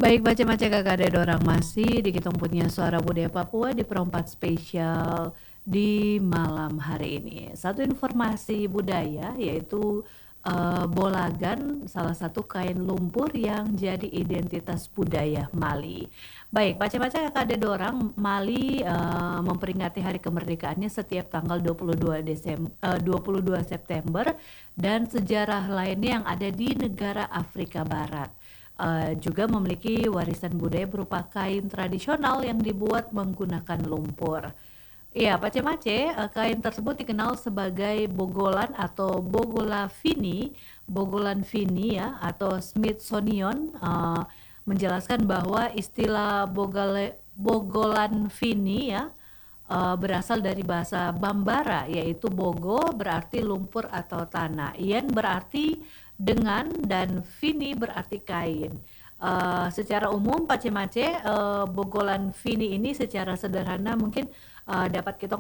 Baik, baca-baca Kakak ada dorang masih di Kitong Punya Suara Budaya Papua di perempat spesial di malam hari ini. Satu informasi budaya yaitu bolagan, salah satu kain lumpur yang jadi identitas budaya Mali. Baik, baca-baca Kakak ada dorang Mali memperingati hari kemerdekaannya setiap tanggal 22 September dan sejarah lainnya yang ada di negara Afrika Barat. Juga memiliki warisan budaya berupa kain tradisional yang dibuat menggunakan lumpur. Iya, pace-mace, kain tersebut dikenal sebagai bogolan atau bogolan fini ya, atau Smithsonian menjelaskan bahwa istilah bogolan fini ya berasal dari bahasa Bambara, yaitu bogo berarti lumpur atau tanah, ien berarti dengan, dan fini berarti kain. Secara umum pace-mace bogolan fini ini secara sederhana mungkin dapat kita